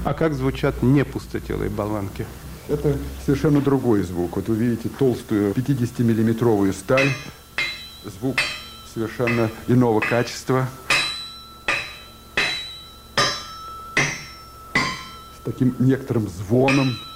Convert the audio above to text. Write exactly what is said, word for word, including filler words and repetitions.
А как звучат непустотелые болванки? Это совершенно другой звук. Вот вы видите толстую пятидесятимиллиметровую сталь. Звук совершенно иного качества. С таким некоторым звоном.